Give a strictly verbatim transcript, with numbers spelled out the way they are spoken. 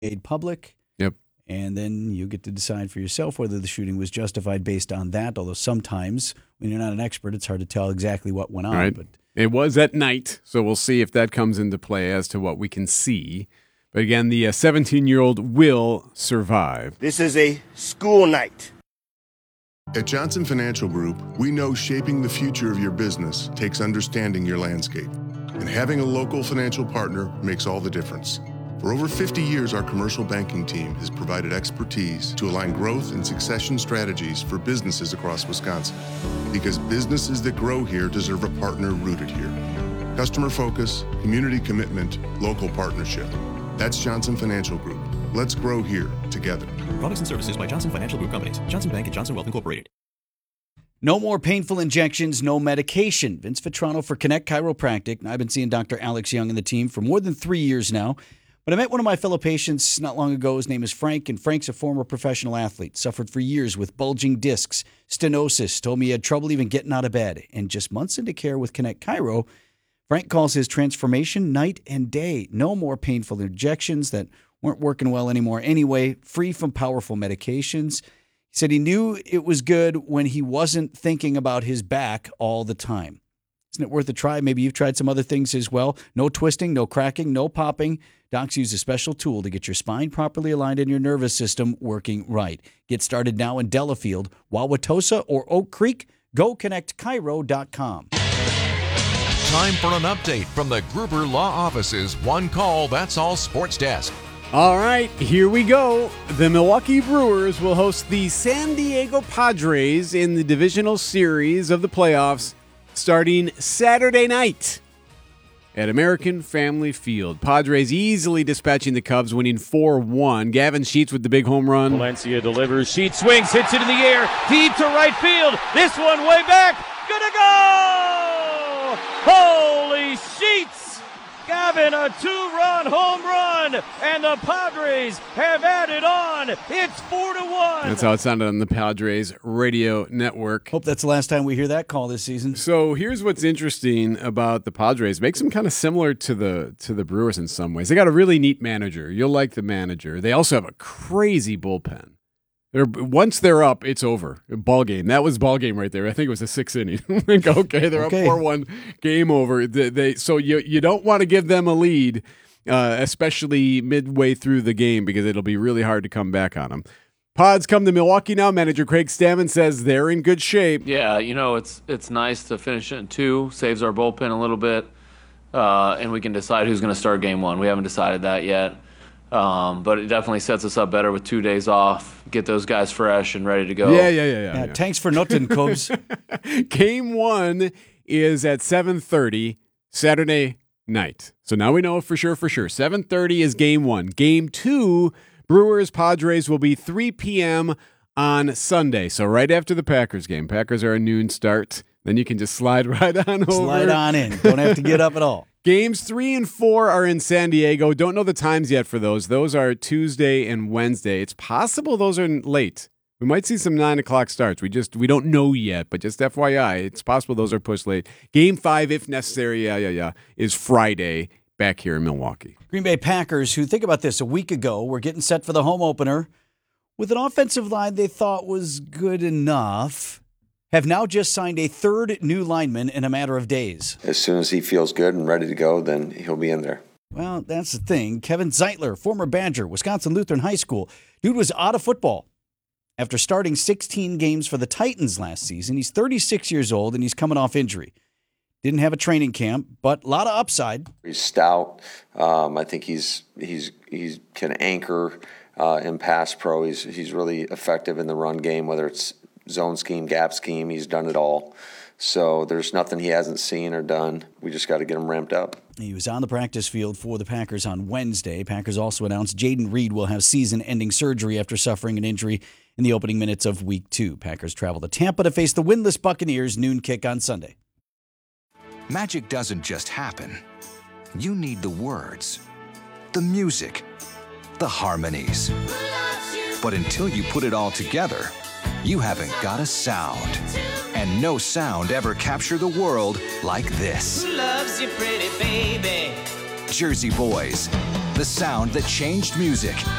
made public. Yep. And then you get to decide for yourself whether the shooting was justified based on that, although sometimes when you're not an expert, it's hard to tell exactly what went on. Right. But it was at night, so we'll see if that comes into play as to what we can see. But again, the uh, seventeen-year-old will survive. This is a school night. At Johnson Financial Group, we know shaping the future of your business takes understanding your landscape. And having a local financial partner makes all the difference. For over fifty years, our commercial banking team has provided expertise to align growth and succession strategies for businesses across Wisconsin. Because businesses that grow here deserve a partner rooted here. Customer focus, community commitment, local partnership. That's Johnson Financial Group. Let's grow here together. Products and services by Johnson Financial Group Companies. Johnson Bank and Johnson Wealth Incorporated. no more painful injections, no medication. Vince Vitrano for Connect Chiropractic. And I've been seeing Doctor Alex Young and the team for more than three years now. But I met one of my fellow patients not long ago. His name is Frank, and Frank's a former professional athlete. Suffered for years with bulging discs, stenosis, told me he had trouble even getting out of bed. And just months into care with Connect Chiro, Frank calls his transformation night and day. No more painful injections that weren't working well anymore anyway, free from powerful medications. He said he knew it was good when he wasn't thinking about his back all the time. Isn't it worth a try? Maybe you've tried some other things as well. No twisting, no cracking, no popping. Docs use a special tool to get your spine properly aligned and your nervous system working right. Get started now in Delafield, Wauwatosa, or Oak Creek. Go connect chiro dot com. Time for an update from the Gruber Law Office's One Call, That's All Sports Desk. All right, here we go. The Milwaukee Brewers will host the San Diego Padres in the divisional series of the playoffs starting Saturday night at American Family Field. Padres easily dispatching the Cubs, winning four one. Gavin Sheets with the big home run. Valencia delivers. Sheets swings, hits it in the air, deep to right field. This one way back. Gonna go! Holy Sheets! Gavin, a two-run home run, and the Padres have added on. It's four to one. That's how it sounded on the Padres radio network. Hope that's the last time we hear that call this season. So here's what's interesting about the Padres. Makes them kind of similar to the to the Brewers in some ways. They got a really neat manager. You'll like the manager. They also have a crazy bullpen. They're, once they're up, it's over. Ball game. That was ball game right there. I think it was a sixth inning. Like, okay, they're okay. Up four one. Game over. They, they, so you you don't want to give them a lead, uh, especially midway through the game, because it'll be really hard to come back on them. Pods come to Milwaukee now. Manager Craig Stammen says they're in good shape. Yeah, you know, it's it's nice to finish it in two. Saves our bullpen a little bit, uh, and we can decide who's going to start game one. We haven't decided that yet. Um, but it definitely sets us up better with two days off, get those guys fresh and ready to go. Yeah, yeah, yeah. yeah, yeah yeah. Thanks for nothing, Cubs. Game one is at seven thirty Saturday night. So now we know for sure, for sure. seven thirty is game one. Game two, Brewers Padres, will be three p.m. on Sunday. So right after the Packers game. Packers are a noon start. Then you can just slide right on over. Slide on in. Don't have to get up at all. Games three and four are in San Diego. Don't know the times yet for those. Those are Tuesday and Wednesday. It's possible those are late. We might see some nine o'clock starts. We just we don't know yet, but just F Y I, it's possible those are pushed late. Game five, if necessary, yeah, yeah, yeah, is Friday back here in Milwaukee. Green Bay Packers, who, think about this, a week ago were getting set for the home opener with an offensive line they thought was good enough, have now just signed a third new lineman in a matter of days. As soon as he feels good and ready to go, then he'll be in there. Well, that's the thing. Kevin Zeitler, former Badger, Wisconsin Lutheran High School. Dude was out of football after starting sixteen games for the Titans last season. He's thirty-six years old, and he's coming off injury. Didn't have a training camp, but a lot of upside. He's stout. Um, I think he's he's he can anchor uh, in pass pro. He's he's really effective in the run game, whether it's zone scheme, gap scheme. He's done it all. So there's nothing he hasn't seen or done. We just got to get him ramped up. He was on the practice field for the Packers on Wednesday. Packers also announced Jaden Reed will have season-ending surgery after suffering an injury in the opening minutes of week two. Packers travel to Tampa to face the winless Buccaneers, noon kick on Sunday. Magic doesn't just happen. You need the words, the music, the harmonies. But until you put it all together, you haven't got a sound. And no sound ever captured the world like this. Who loves you, pretty baby? Jersey Boys, the sound that changed music